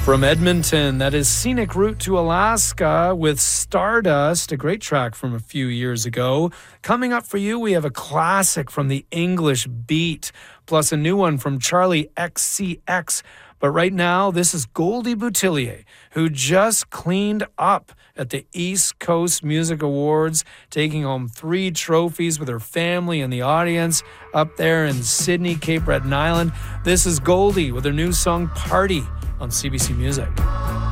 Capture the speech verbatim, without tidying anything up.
From Edmonton, that is Scenic Route to Alaska with Stardust, a great track from a few years ago. Coming up for you, we have a classic from the English Beat, plus a new one from Charlie X C X. But right now, this is Goldie Boutillier, who just cleaned up at the East Coast Music Awards, taking home three trophies with her family and the audience up there in Sydney, Cape Breton Island. This is Goldie with her new song, Party, on C B C Music.